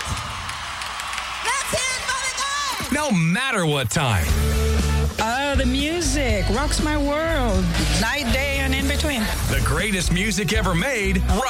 Let's hear it for the guys. No matter what time. The music rocks my world. Night, day, and in between. The greatest music ever made, right